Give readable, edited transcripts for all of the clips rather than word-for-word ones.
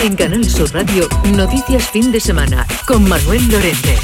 En Canal Sur Radio, Noticias Fin de Semana, con Manuel Lorente.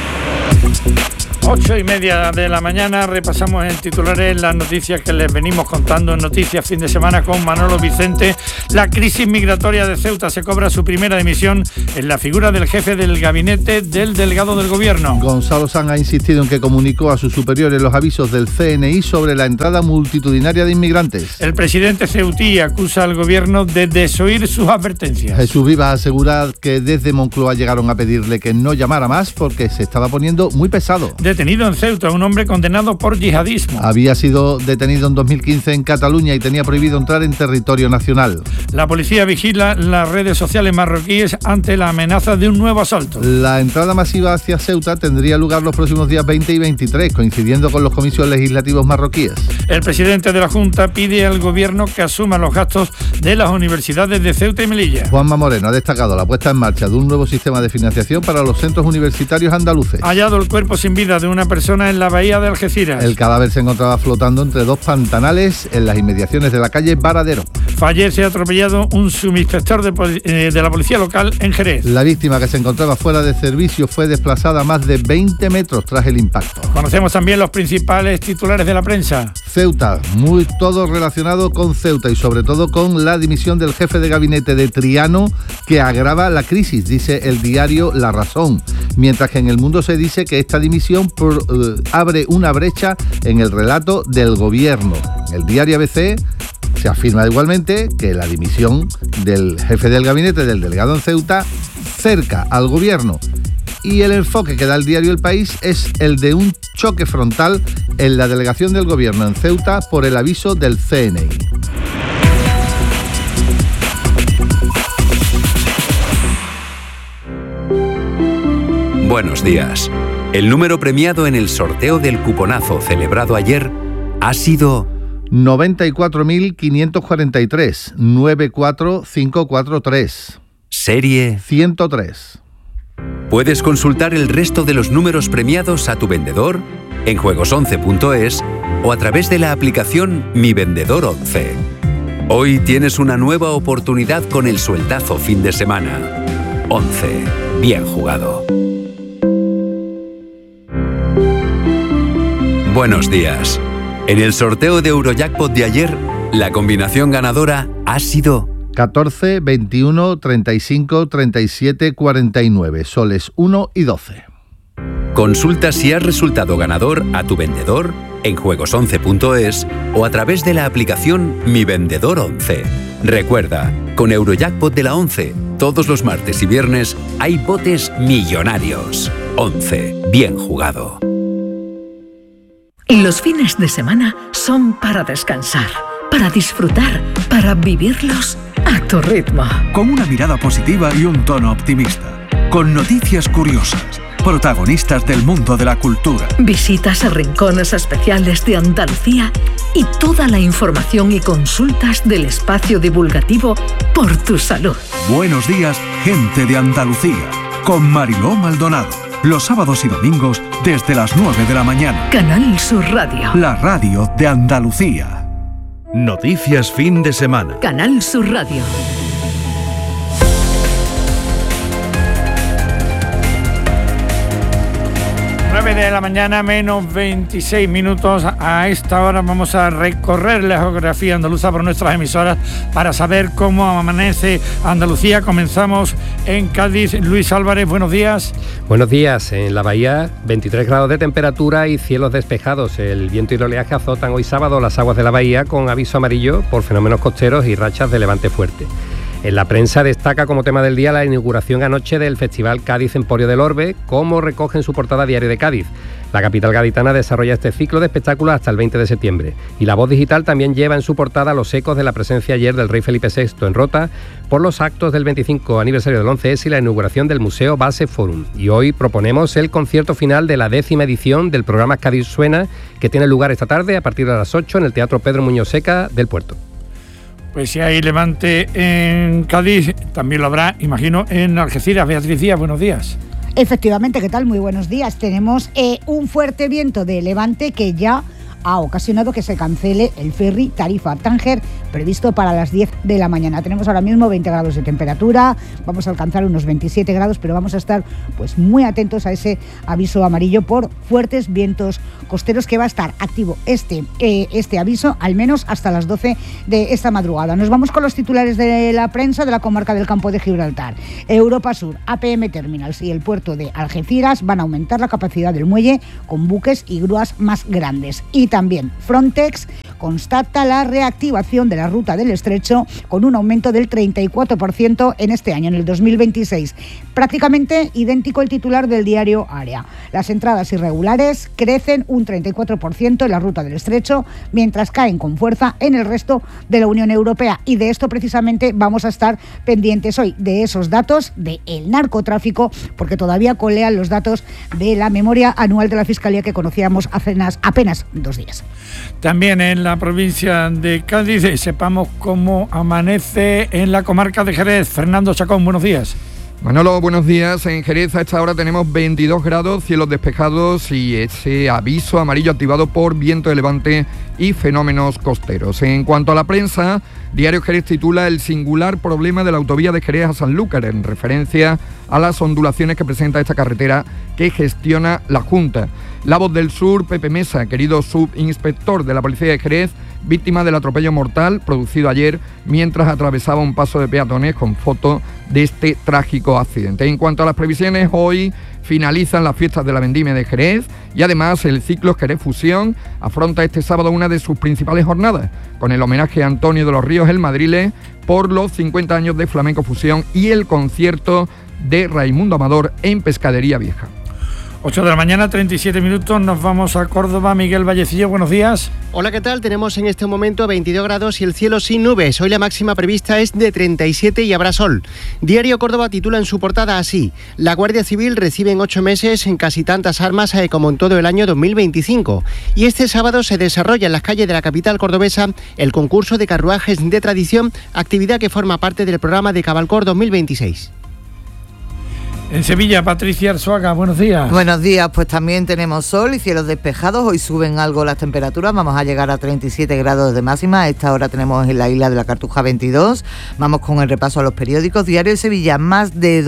8:30 de la mañana, repasamos en titulares las noticias que les venimos contando en Noticias Fin de Semana con Manolo Vicente. La crisis migratoria de Ceuta se cobra su primera dimisión en la figura del jefe del gabinete del delegado del gobierno. Gonzalo Sanz ha insistido en que comunicó a sus superiores los avisos del CNI sobre la entrada multitudinaria de inmigrantes. El presidente ceutí acusa al gobierno de desoír sus advertencias. Jesús Vivas asegura que desde Moncloa llegaron a pedirle que no llamara más porque se estaba poniendo muy pesado. Detenido en Ceuta un hombre condenado por yihadismo. Había sido detenido en 2015 en Cataluña y tenía prohibido entrar en territorio nacional. La policía vigila las redes sociales marroquíes ante la amenaza de un nuevo asalto. La entrada masiva hacia Ceuta tendría lugar los próximos días 20 y 23, coincidiendo con los comicios legislativos marroquíes. El presidente de la Junta pide al gobierno que asuma los gastos de las universidades de Ceuta y Melilla. Juanma Moreno ha destacado la puesta en marcha de un nuevo sistema de financiación para los centros universitarios andaluces. Hallado el cuerpo sin vida de una persona en la bahía de Algeciras. El cadáver se encontraba flotando entre dos pantanales en las inmediaciones de la calle Varadero. Fallece atropellado un subinspector de la policía local en Jerez. La víctima, que se encontraba fuera de servicio, fue desplazada a más de 20 metros tras el impacto. Conocemos también los principales titulares de la prensa. Ceuta, todo relacionado con Ceuta y sobre todo con la dimisión del jefe de gabinete de Triano, que agrava la crisis, dice el diario La Razón. Mientras que en El Mundo se dice que esta dimisión abre una brecha en el relato del gobierno. En el diario ABC se afirma igualmente que la dimisión del jefe del gabinete del delegado en Ceuta cerca al gobierno. Y el enfoque que da el diario El País es el de un choque frontal en la delegación del gobierno en Ceuta por el aviso del CNI. Buenos días. El número premiado en el sorteo del cuponazo celebrado ayer ha sido 94.543, 94543. Serie 103. Puedes consultar el resto de los números premiados a tu vendedor en juegos11.es o a través de la aplicación Mi Vendedor 11. Hoy tienes una nueva oportunidad con el sueldazo fin de semana. 11. Bien jugado. Buenos días. En el sorteo de Eurojackpot de ayer, la combinación ganadora ha sido 14, 21, 35, 37, 49, soles 1 y 12. Consulta si has resultado ganador a tu vendedor en juegos11.es o a través de la aplicación Mi Vendedor 11. Recuerda, con Eurojackpot de la 11, todos los martes y viernes hay botes millonarios. 11. Bien jugado. Los fines de semana son para descansar, para disfrutar, para vivirlos a tu ritmo. Con una mirada positiva y un tono optimista. Con noticias curiosas. Protagonistas del mundo de la cultura. Visitas a rincones especiales de Andalucía y toda la información y consultas del espacio divulgativo por tu salud. Buenos días, gente de Andalucía. Con Mariló Maldonado. Los sábados y domingos desde las 9 de la mañana. Canal Sur Radio. La radio de Andalucía. Noticias fin de semana. Canal Sur Radio. 9 de la mañana, menos 26 minutos. A esta hora vamos a recorrer la geografía andaluza por nuestras emisoras para saber cómo amanece Andalucía. Comenzamos en Cádiz. Luis Álvarez, buenos días. Buenos días. En la bahía, 23 grados de temperatura y cielos despejados. El viento y el oleaje azotan hoy sábado las aguas de la bahía con aviso amarillo por fenómenos costeros y rachas de levante fuerte. En la prensa destaca como tema del día la inauguración anoche del Festival Cádiz Emporio del Orbe, como recoge en su portada Diario de Cádiz. La capital gaditana desarrolla este ciclo de espectáculos hasta el 20 de septiembre. Y La Voz Digital también lleva en su portada los ecos de la presencia ayer del rey Felipe VI en Rota por los actos del 25 aniversario del 11S y la inauguración del Museo Base Forum. Y hoy proponemos el concierto final de la 10ª edición del programa Cádiz Suena, que tiene lugar esta tarde a partir de las 8 en el Teatro Pedro Muñoz Seca del Puerto. Pues si hay levante en Cádiz, también lo habrá, imagino, en Algeciras. Beatriz Díaz, buenos días. Efectivamente, ¿qué tal? Muy buenos días. Tenemos un fuerte viento de levante que ya ha ocasionado que se cancele el ferry Tarifa-Tánger previsto para las 10 de la mañana. Tenemos ahora mismo 20 grados de temperatura, vamos a alcanzar unos 27 grados, pero vamos a estar pues muy atentos a ese aviso amarillo por fuertes vientos costeros, que va a estar activo este aviso al menos hasta las 12 de esta madrugada. Nos vamos con los titulares de la prensa de la comarca del Campo de Gibraltar. Europa Sur, APM Terminals y el puerto de Algeciras van a aumentar la capacidad del muelle con buques y grúas más grandes. Y también Frontex constata la reactivación de la ruta del Estrecho con un aumento del 34% en este año, en el 2026. Prácticamente idéntico el titular del diario Área. Las entradas irregulares crecen un 34% en la ruta del Estrecho, mientras caen con fuerza en el resto de la Unión Europea. Y de esto precisamente vamos a estar pendientes hoy, de esos datos del narcotráfico, porque todavía colean los datos de la memoria anual de la Fiscalía que conocíamos hace apenas 2 días. También en la provincia de Cádiz sepamos cómo amanece en la comarca de Jerez. Fernando Chacón, buenos días. Manolo, buenos días. En Jerez a esta hora tenemos 22 grados, cielos despejados y ese aviso amarillo activado por viento de levante y fenómenos costeros. En cuanto a la prensa, Diario Jerez titula El singular problema de la autovía de Jerez a Sanlúcar, en referencia a las ondulaciones que presenta esta carretera que gestiona la Junta. La Voz del Sur, Pepe Mesa, querido subinspector de la Policía de Jerez, víctima del atropello mortal producido ayer mientras atravesaba un paso de peatones, con foto de este trágico accidente. En cuanto a las previsiones, hoy finalizan las fiestas de la Vendimia de Jerez y además el ciclo Jerez Fusión afronta este sábado una de sus principales jornadas, con el homenaje a Antonio de los Ríos el Madrile por los 50 años de Flamenco Fusión y el concierto de Raimundo Amador en Pescadería Vieja. 8 de la mañana, 37 minutos, nos vamos a Córdoba. Miguel Vallecillo, buenos días. Hola, ¿qué tal? Tenemos en este momento 22 grados y el cielo sin nubes. Hoy la máxima prevista es de 37 y habrá sol. Diario Córdoba titula en su portada así: la Guardia Civil recibe en 8 meses en casi tantas armas como en todo el año 2025. Y este sábado se desarrolla en las calles de la capital cordobesa el concurso de carruajes de tradición, actividad que forma parte del programa de Cabalcor 2026. En Sevilla, Patricia Arzuaga, buenos días. Buenos días, pues también tenemos sol y cielos despejados. Hoy suben algo las temperaturas, vamos a llegar a 37 grados de máxima. A esta hora tenemos en la isla de la Cartuja 22. Vamos con el repaso a los periódicos. Diario de Sevilla, más de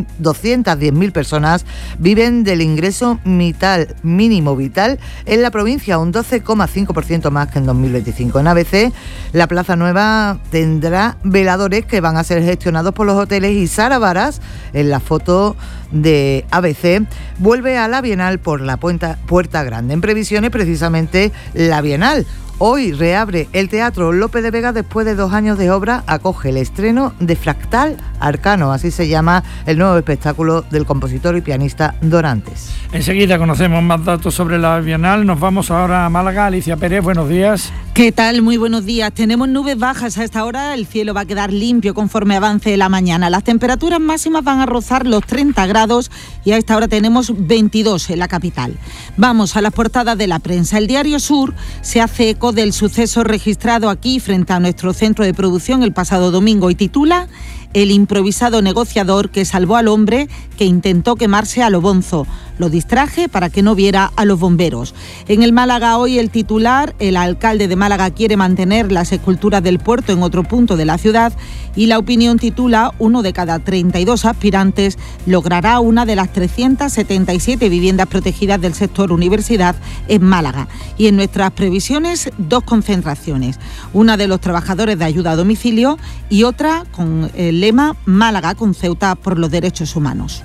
210.000 personas viven del ingreso mínimo vital en la provincia, un 12,5% más que en 2025. En ABC, la Plaza Nueva tendrá veladores que van a ser gestionados por los hoteles, y Sara Varas, en la foto de ABC, vuelve a la Bienal por la Puerta Grande. En previsiones, precisamente la Bienal. Hoy reabre el Teatro Lope de Vega después de 2 años de obra. Acoge el estreno de Fractal Arcano, así se llama el nuevo espectáculo del compositor y pianista Dorantes. Enseguida conocemos más datos sobre la Bienal. Nos vamos ahora a Málaga. Alicia Pérez, buenos días. ¿Qué tal? Muy buenos días. Tenemos nubes bajas a esta hora. El cielo va a quedar limpio conforme avance la mañana. Las temperaturas máximas van a rozar los 30 grados y a esta hora tenemos 22 en la capital. Vamos a las portadas de la prensa. El Diario Sur se hace eco del suceso registrado aquí frente a nuestro centro de producción el pasado domingo y titula El improvisado negociador que salvó al hombre que intentó quemarse a lo bonzo. Lo distraje para que no viera a los bomberos. En el Málaga hoy el titular: el alcalde de Málaga quiere mantener las esculturas del puerto en otro punto de la ciudad, y La Opinión titula: 1 de cada 32 aspirantes logrará una de las 377 viviendas protegidas del sector universidad en Málaga. Y en nuestras previsiones, 2 concentraciones, una de los trabajadores de ayuda a domicilio y otra con el lema Málaga con Ceuta por los derechos humanos.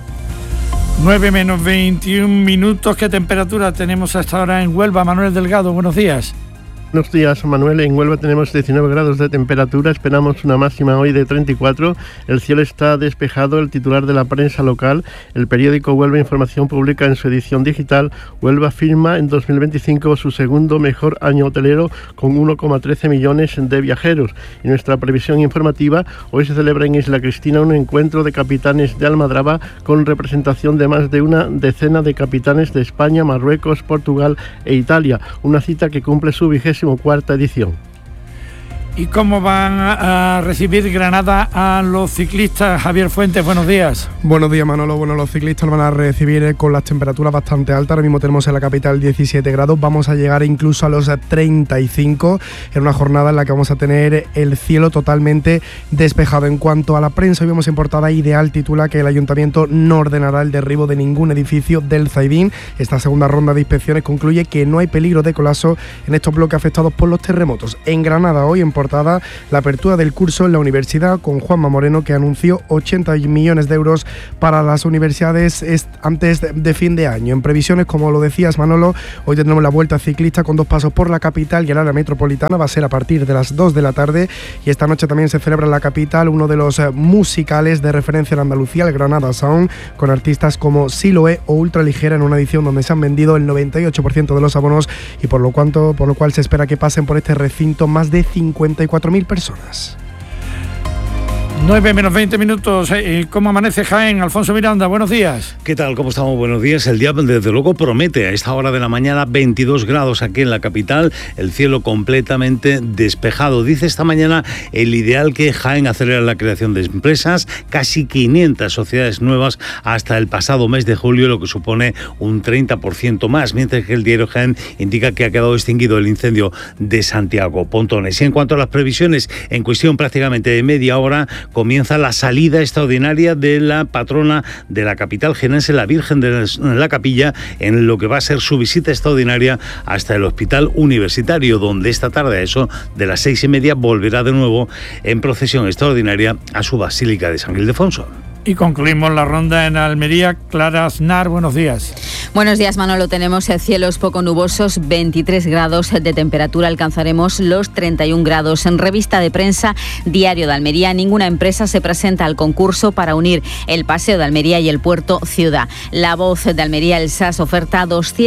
9 menos 21 minutos. ¿Qué temperatura tenemos hasta ahora en Huelva? Manuel Delgado, buenos días. Buenos días, Manuel. En Huelva tenemos 19 grados de temperatura, esperamos una máxima hoy de 34. El cielo está despejado. El titular de la prensa local, el periódico Huelva Información, publica en su edición digital: Huelva firma en 2025 su segundo mejor año hotelero con 1,13 millones de viajeros. Y nuestra previsión informativa: hoy se celebra en Isla Cristina un encuentro de capitanes de Almadraba con representación de más de una decena de capitanes de España, Marruecos, Portugal e Italia. Una cita que cumple su 24ª edición. ¿Y cómo van a recibir Granada a los ciclistas? Javier Fuentes, buenos días. Buenos días, Manolo. Bueno, los ciclistas van a recibir con las temperaturas bastante altas. Ahora mismo tenemos en la capital 17 grados. Vamos a llegar incluso a los 35 en una jornada en la que vamos a tener el cielo totalmente despejado. En cuanto a la prensa, hoy vemos en portada Ideal titula que el ayuntamiento no ordenará el derribo de ningún edificio del Zaidín. Esta segunda ronda de inspecciones concluye que no hay peligro de colapso en estos bloques afectados por los terremotos. En Granada, hoy en portada, la apertura del curso en la universidad con Juanma Moreno, que anunció 80 millones de euros para las universidades antes de fin de año. En previsiones, como lo decías, Manolo, hoy tendremos la vuelta ciclista con 2 pasos por la capital y el área metropolitana. Va a ser a partir de las 2 de la tarde, y esta noche también se celebra en la capital uno de los musicales de referencia en Andalucía, el Granada Sound, con artistas como Siloé o Ultraligera, en una edición donde se han vendido el 98% de los abonos y por lo cual se espera que pasen por este recinto más de 54.000 personas. 9 menos 20 minutos. ¿Cómo amanece Jaén? Alfonso Miranda, buenos días. ¿Qué tal? ¿Cómo estamos? Buenos días. El día, desde luego, promete a esta hora de la mañana 22 grados aquí en la capital, el cielo completamente despejado. Dice esta mañana el Ideal que Jaén acelera la creación de empresas, casi 500 sociedades nuevas hasta el pasado mes de julio, lo que supone un 30% más, mientras que el diario Jaén indica que ha quedado extinguido el incendio de Santiago Pontones. Y en cuanto a las previsiones, en cuestión prácticamente de media hora, comienza la salida extraordinaria de la patrona de la capital jienense, la Virgen de la Capilla, en lo que va a ser su visita extraordinaria hasta el Hospital Universitario, donde esta tarde, a eso de las 6:30, volverá de nuevo en procesión extraordinaria a su Basílica de San Ildefonso. Y concluimos la ronda en Almería. Clara Aznar, buenos días. Buenos días, Manolo. Tenemos cielos poco nubosos, 23 grados de temperatura, alcanzaremos los 31 grados. En revista de prensa, Diario de Almería, ninguna empresa se presenta al concurso para unir el Paseo de Almería y el Puerto Ciudad. La Voz de Almería, el SAS, oferta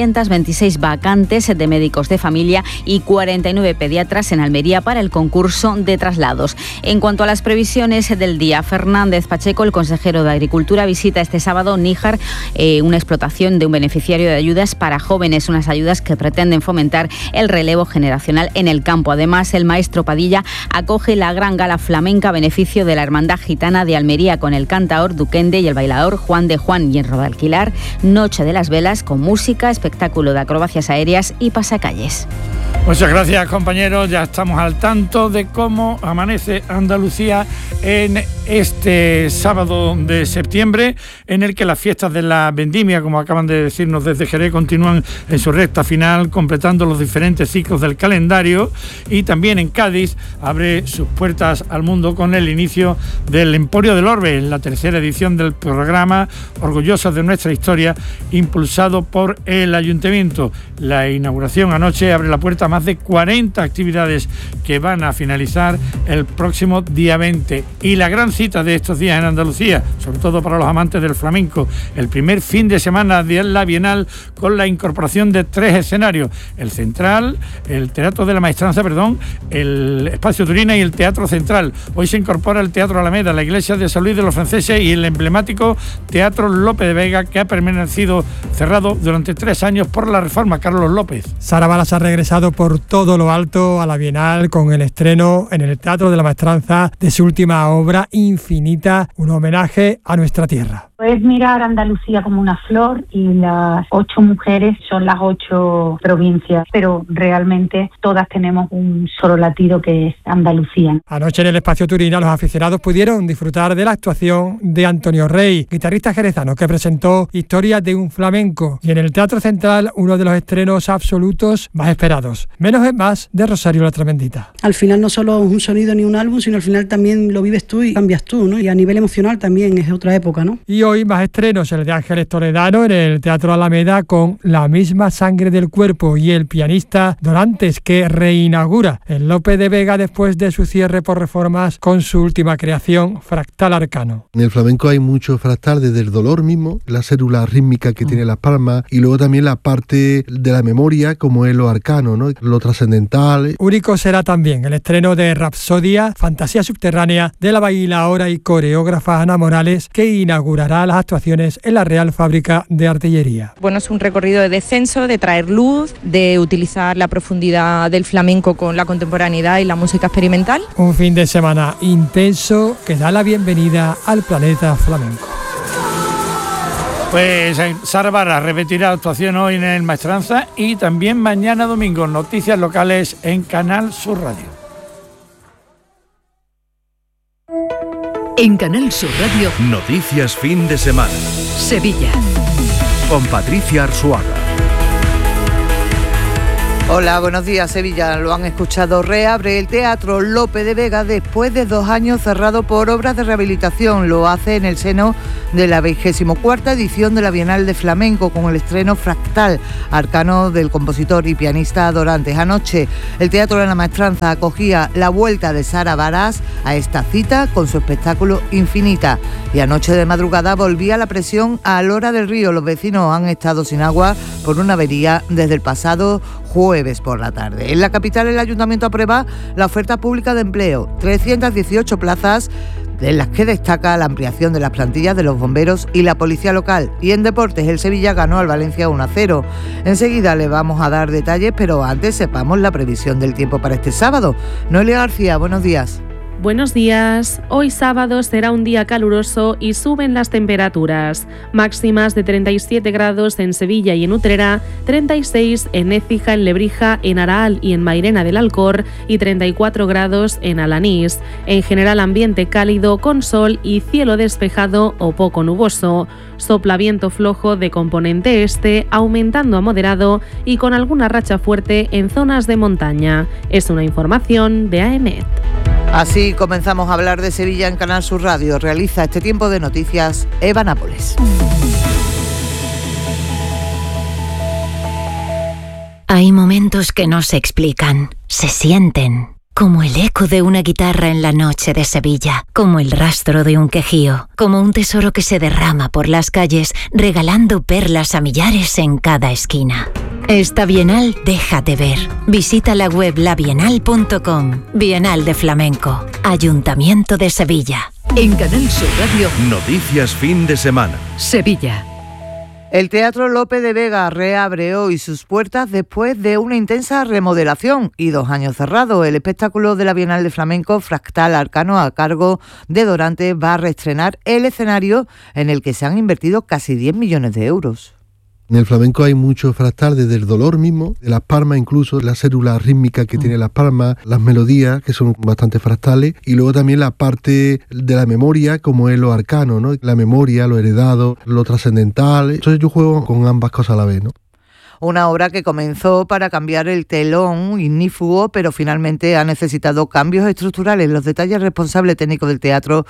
226 vacantes de médicos de familia y 49 pediatras en Almería para el concurso de traslados. En cuanto a las previsiones del día, Fernández Pacheco, el consejero de Agricultura, visita este sábado Níjar, una explotación de un beneficiario de ayudas para jóvenes, unas ayudas que pretenden fomentar el relevo generacional en el campo. Además, el maestro Padilla acoge la gran gala flamenca a beneficio de la Hermandad Gitana de Almería, con el cantaor Duquende y el bailador Juan de Juan, y en Rodalquilar, Noche de las Velas con música, espectáculo de acrobacias aéreas y pasacalles. Muchas gracias, compañeros. Ya estamos al tanto de cómo amanece Andalucía en este sábado de septiembre, en el que las fiestas de la vendimia, como acaban de decirnos desde Jerez, continúan en su recta final, completando los diferentes ciclos del calendario. Y también en Cádiz abre sus puertas al mundo con el inicio del Emporio del Orbe, la tercera edición del programa Orgullosos de Nuestra Historia, impulsado por el Ayuntamiento. La inauguración anoche abre la puerta a más de 40 actividades que van a finalizar el próximo día 20. Y la gran cita de estos días en Andalucía, sobre todo para los amantes del flamenco, el primer fin de semana de la Bienal, con la incorporación de 3 escenarios: el Central, el Teatro de la Maestranza, el Espacio Turina y el Teatro Central. Hoy se incorpora el Teatro Alameda, la Iglesia de San Luis de los Franceses y el emblemático Teatro Lope de Vega, que ha permanecido cerrado durante 3 años por la reforma. Carlos López. Sara Balas ha regresado por todo lo alto a la Bienal con el estreno en el Teatro de la Maestranza de su última obra, Infinita, un homenaje a nuestra tierra. Es mirar Andalucía como una flor, y las 8 mujeres son las 8 provincias, pero realmente todas tenemos un solo latido, que es Andalucía. Anoche en el Espacio Turina los aficionados pudieron disfrutar de la actuación de Antonio Rey, guitarrista jerezano que presentó Historias de un flamenco, y en el Teatro Central uno de los estrenos absolutos más esperados, Menos es más, de Rosario La Tremendita. Al final no solo es un sonido ni un álbum, sino al final también lo vives tú y cambias tú, ¿no? Y a nivel emocional también es otra época, ¿no? Y hoy más estrenos, el de Ángeles Toledano en el Teatro Alameda con La misma sangre del cuerpo, y el pianista Dorantes, que reinaugura el Lope de Vega después de su cierre por reformas con su última creación, Fractal Arcano. En el flamenco hay mucho fractal, desde el dolor mismo, la célula rítmica que tiene las palmas, y luego también la parte de la memoria, como es lo arcano, ¿no? Lo trascendental. Único será también el estreno de Rapsodia, fantasía subterránea, de la bailaora y coreógrafa Ana Morales, que inaugurará para las actuaciones en la Real Fábrica de Artillería. Bueno, es un recorrido de descenso, de traer luz, de utilizar la profundidad del flamenco con la contemporaneidad y la música experimental. Un fin de semana intenso que da la bienvenida al planeta flamenco. Pues Sara Barra repetirá actuación hoy en el Maestranza y también mañana domingo noticias locales en Canal Sur Radio. En Canal Sur Radio, Noticias fin de semana. Sevilla. Con Patricia Arzuaga. Hola, buenos días. Sevilla, lo han escuchado, reabre el Teatro Lope de Vega después de 2 años cerrado por obras de rehabilitación. Lo hace en el seno de la 24ª edición de la Bienal de Flamenco con el estreno Fractal, arcano del compositor y pianista Dorantes. Anoche el Teatro de la Maestranza acogía la vuelta de Sara Barras a esta cita con su espectáculo Infinita. Y anoche de madrugada volvía la presión a Lora del Río. Los vecinos han estado sin agua por una avería desde el pasado jueves por la tarde. En la capital, el Ayuntamiento aprueba la oferta pública de empleo, 318 plazas, de las que destaca la ampliación de las plantillas de los bomberos y la policía local. Y en deportes, el Sevilla ganó al Valencia 1-0. Enseguida le vamos a dar detalles, pero antes sepamos la previsión del tiempo para este sábado. Noelia García, buenos días. Buenos días. Hoy sábado será un día caluroso y suben las temperaturas. Máximas de 37 grados en Sevilla y en Utrera, 36 en Écija, en Lebrija, en Araal y en Mairena del Alcor y 34 grados en Alanís. En general ambiente cálido con sol y cielo despejado o poco nuboso. Sopla viento flojo de componente este, aumentando a moderado y con alguna racha fuerte en zonas de montaña. Es una información de AEMET. Así comenzamos a hablar de Sevilla en Canal Sur Radio. Realiza este tiempo de noticias Eva Nápoles. Hay momentos que no se explican, se sienten. Como el eco de una guitarra en la noche de Sevilla, como el rastro de un quejío, como un tesoro que se derrama por las calles, regalando perlas a millares en cada esquina. Esta Bienal déjate ver. Visita la web labienal.com. Bienal de Flamenco. Ayuntamiento de Sevilla. En Canal Sur Radio, Noticias fin de semana. Sevilla. El Teatro Lope de Vega reabre hoy sus puertas después de una intensa remodelación y 2 años cerrado. El espectáculo de la Bienal de Flamenco Fractal Arcano, a cargo de Dorantes, va a reestrenar el escenario en el que se han invertido casi 10 millones de euros. En el flamenco hay mucho fractal, desde el dolor mismo, de las palmas incluso, la célula rítmica que tiene las palmas, las melodías, que son bastante fractales, y luego también la parte de la memoria, como es lo arcano, ¿no? La memoria, lo heredado, lo trascendental. Entonces yo juego con ambas cosas a la vez, ¿no? Una obra que comenzó para cambiar el telón ignífugo, pero finalmente ha necesitado cambios estructurales. Los detalles, responsable técnico del teatro,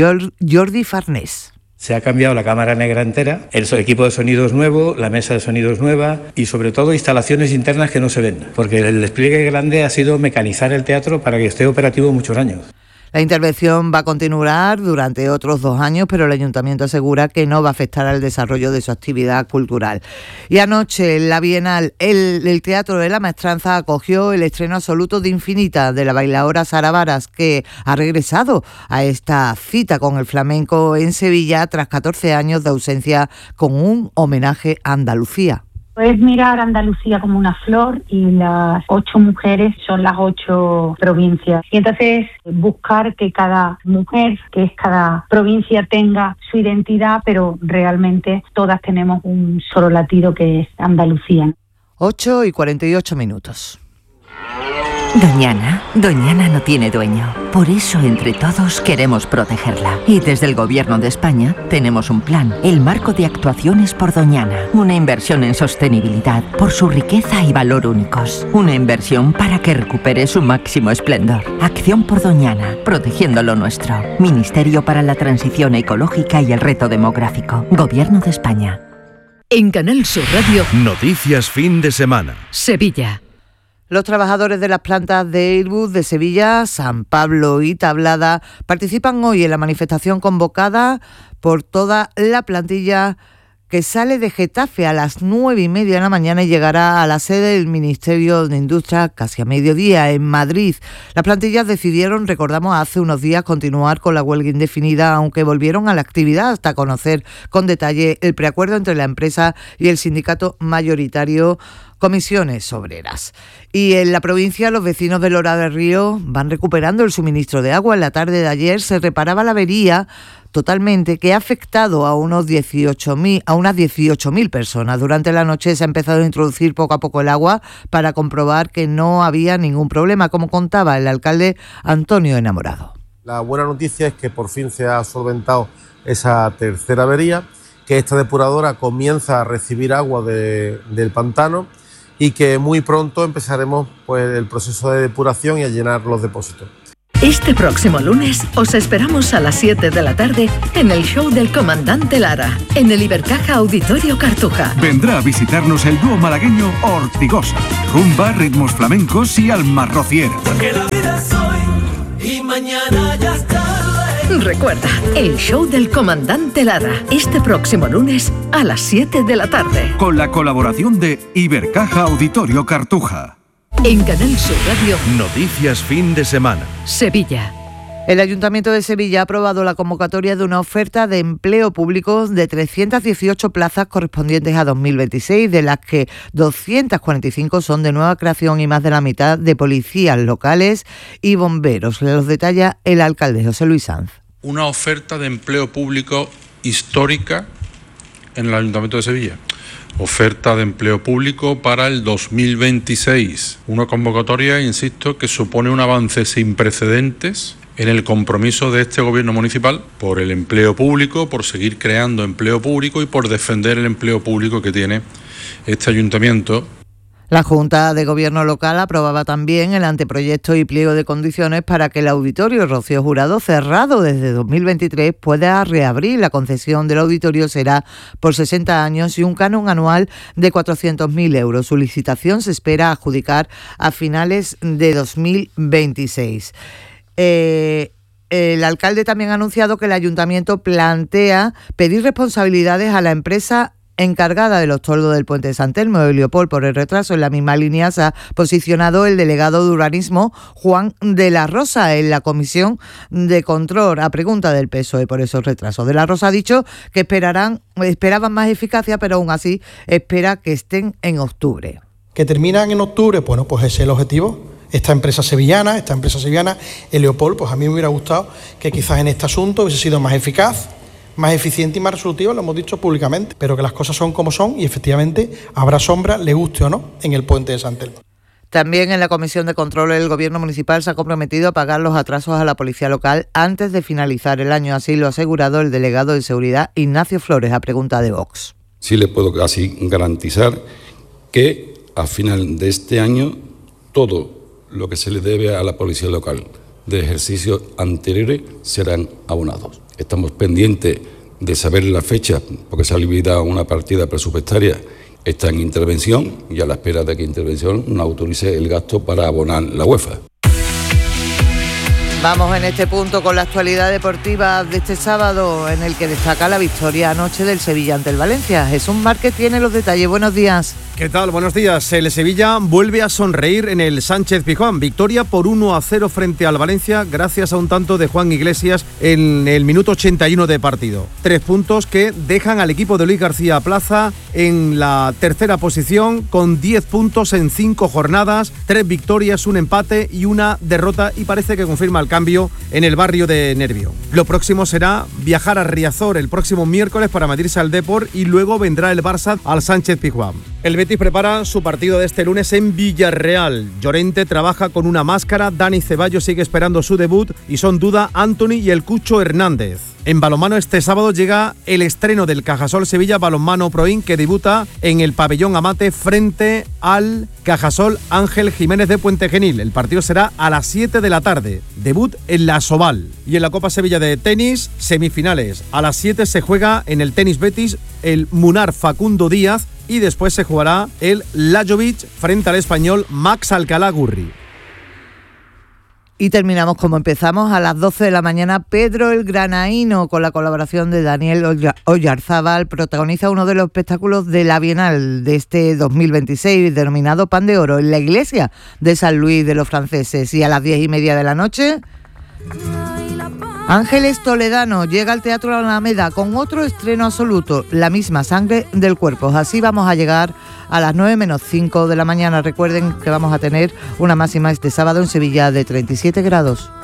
Jordi Farnés. Se ha cambiado la cámara negra entera, el equipo de sonido es nuevo, la mesa de sonido es nueva y sobre todo instalaciones internas que no se ven, porque el despliegue grande ha sido mecanizar el teatro para que esté operativo muchos años. La intervención va a continuar durante otros 2 años, pero el Ayuntamiento asegura que no va a afectar al desarrollo de su actividad cultural. Y anoche en la Bienal, el Teatro de la Maestranza acogió el estreno absoluto de Infinita de la bailaora Sara Barras, que ha regresado a esta cita con el flamenco en Sevilla tras 14 años de ausencia, con un homenaje a Andalucía. Es mirar Andalucía como una flor y las 8 mujeres son las 8 provincias. Y entonces buscar que cada mujer, que es cada provincia, tenga su identidad, pero realmente todas tenemos un solo latido que es Andalucía. 8:48. Doñana no tiene dueño. Por eso, entre todos, queremos protegerla. Y desde el Gobierno de España tenemos un plan, el Marco de Actuaciones por Doñana. Una inversión en sostenibilidad por su riqueza y valor únicos. Una inversión para que recupere su máximo esplendor. Acción por Doñana, protegiendo lo nuestro. Ministerio para la Transición Ecológica y el Reto Demográfico. Gobierno de España. En Canal Sur Radio, Noticias fin de semana. Sevilla. Los trabajadores de las plantas de Airbus de Sevilla, San Pablo y Tablada participan hoy en la manifestación convocada por toda la plantilla que sale de Getafe a las 9:30 de la mañana y llegará a la sede del Ministerio de Industria casi a mediodía en Madrid. Las plantillas decidieron, recordamos, hace unos días continuar con la huelga indefinida, aunque volvieron a la actividad hasta conocer con detalle el preacuerdo entre la empresa y el sindicato mayoritario Comisiones Obreras. Y en la provincia, los vecinos de Lora del Río van recuperando el suministro de agua. En la tarde de ayer se reparaba la avería totalmente que ha afectado a unas 18.000 personas. Durante la noche se ha empezado a introducir poco a poco el agua para comprobar que no había ningún problema, como contaba el alcalde Antonio Enamorado. La buena noticia es que por fin se ha solventado esa tercera avería, que esta depuradora comienza a recibir agua del pantano y que muy pronto empezaremos pues, el proceso de depuración y a llenar los depósitos. Este próximo lunes os esperamos a las 7 de la tarde en el show del Comandante Lara, en el Ibercaja Auditorio Cartuja. Vendrá a visitarnos el dúo malagueño Ortigosa. Rumba, ritmos flamencos y alma rociera. Porque la vida es hoy y mañana ya está. Recuerda, el show del Comandante Lara, este próximo lunes a las 7 de la tarde. Con la colaboración de Ibercaja Auditorio Cartuja. En Canal Sur Radio. Noticias fin de semana. Sevilla. El Ayuntamiento de Sevilla ha aprobado la convocatoria de una oferta de empleo público de 318 plazas correspondientes a 2026, de las que 245 son de nueva creación y más de la mitad de policías locales y bomberos. Los detalla el alcalde José Luis Sanz. Una oferta de empleo público histórica en el Ayuntamiento de Sevilla. Oferta de empleo público para el 2026. Una convocatoria, insisto, que supone un avance sin precedentes en el compromiso de este gobierno municipal por el empleo público, por seguir creando empleo público y por defender el empleo público que tiene este ayuntamiento. La Junta de Gobierno Local aprobaba también el anteproyecto y pliego de condiciones para que el auditorio Rocío Jurado, cerrado desde 2023, pueda reabrir. La concesión del auditorio será por 60 años y un canon anual de 400.000 euros. Su licitación se espera adjudicar a finales de 2026. El alcalde también ha anunciado que el ayuntamiento plantea pedir responsabilidades a la empresa encargada de los toldos del puente de San Telmo de Leopold por el retraso. En la misma línea se ha posicionado el delegado de urbanismo Juan de la Rosa en la comisión de control a pregunta del PSOE por esos retrasos. De la Rosa ha dicho que esperaban más eficacia, pero aún así espera que estén en octubre. ¿Que terminan en octubre? Bueno, pues ese es el objetivo. Esta empresa sevillana, el Leopold, pues a mí me hubiera gustado que quizás en este asunto hubiese sido más eficaz, más eficiente y más resolutivo, lo hemos dicho públicamente, pero que las cosas son como son y efectivamente habrá sombra, le guste o no, en el puente de San Telmo. También en la Comisión de Control el Gobierno Municipal se ha comprometido a pagar los atrasos a la Policía Local antes de finalizar el año, así lo ha asegurado el delegado de Seguridad Ignacio Flores a pregunta de Vox. Sí le puedo casi garantizar que a final de este año todo lo que se le debe a la Policía Local de ejercicios anteriores serán abonados. Estamos pendientes de saber la fecha, porque se ha liberado una partida presupuestaria, está en intervención y a la espera de que intervención nos autorice el gasto para abonar la UEFA. Vamos en este punto con la actualidad deportiva de este sábado, en el que destaca la victoria anoche del Sevilla ante el Valencia. Jesús Márquez tiene los detalles. Buenos días. ¿Qué tal? Buenos días. El Sevilla vuelve a sonreír en el Sánchez-Pizjuán. Victoria por 1-0 frente al Valencia gracias a un tanto de Juan Iglesias en el minuto 81 de partido. 3 puntos que dejan al equipo de Luis García Plaza en la tercera posición con 10 puntos en 5 jornadas, 3 victorias, un empate y una derrota, y parece que confirma el cambio en el barrio de Nervio. Lo próximo será viajar a Riazor el próximo miércoles para medirse al Depor y luego vendrá el Barça al Sánchez-Pizjuán. El Betis prepara su partido de este lunes en Villarreal. Llorente trabaja con una máscara, Dani Ceballos sigue esperando su debut y son duda Anthony y el Cucho Hernández. En balonmano este sábado llega el estreno del Cajasol Sevilla Balonmano Proin, que debuta en el pabellón Amate frente al Cajasol Ángel Jiménez de Puente Genil. El partido será a las 7 de la tarde. Debut en la Soval. Y en la Copa Sevilla de tenis, semifinales. A las 7 se juega en el Tenis Betis el Munar Facundo Díaz y después se jugará el Lajovic frente al español Max Alcalá Gurri. Y terminamos como empezamos a las 12 de la mañana. Pedro el Granaíno, con la colaboración de Daniel Oyarzábal, protagoniza uno de los espectáculos de la Bienal de este 2026, denominado Pan de Oro, en la iglesia de San Luis de los Franceses. Y a las 10:30 de la noche, Ángeles Toledano llega al Teatro Alameda con otro estreno absoluto, La misma sangre del cuerpo. Así vamos a llegar a las 9 menos 5 de la mañana. Recuerden que vamos a tener una máxima este sábado en Sevilla de 37 grados.